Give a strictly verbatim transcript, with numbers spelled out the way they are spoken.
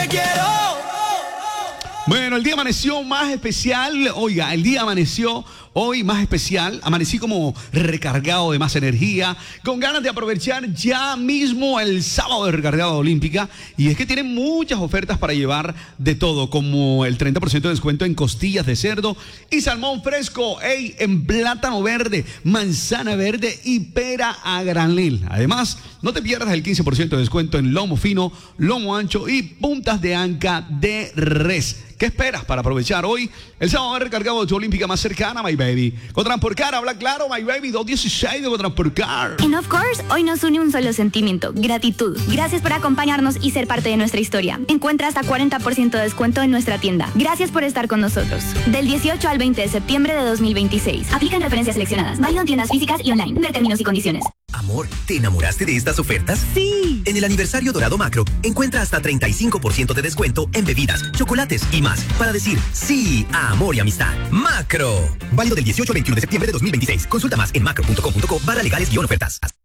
Bueno, el día amaneció más especial. Oiga, el día amaneció hoy más especial. Amanecí como recargado de más energía, con ganas de aprovechar ya mismo el sábado de recargada olímpica. Y es que tienen muchas ofertas para llevar de todo, como el treinta por ciento de descuento en costillas de cerdo y salmón fresco. ¡Ey! En plátano verde, manzana verde y pera a granel. Además, no te pierdas el quince por ciento de descuento en lomo fino, lomo ancho y puntas de anca de res. ¿Qué esperas para aprovechar hoy el sábado recargado de tu olímpica más cercana, my baby? Con Transporcar, habla claro, my baby, dos dieciséis de Transporcar. En Of Course, hoy nos une un solo sentimiento, gratitud. Gracias por acompañarnos y ser parte de nuestra historia. Encuentra hasta cuarenta por ciento de descuento en nuestra tienda. Gracias por estar con nosotros. Del dieciocho al veinte de septiembre de dos mil veintiséis. Aplican referencias seleccionadas. Válido en tiendas físicas y online. Ver términos y condiciones. Amor, ¿te enamoraste de estas ofertas? Sí. En el aniversario Dorado Macro, encuentra hasta treinta y cinco por ciento de descuento en bebidas, chocolates y más para decir sí a amor y amistad. Macro. Válido del dieciocho al veintiuno de septiembre de dos mil veintiséis. Consulta más en macro punto com punto co barra legales guión ofertas.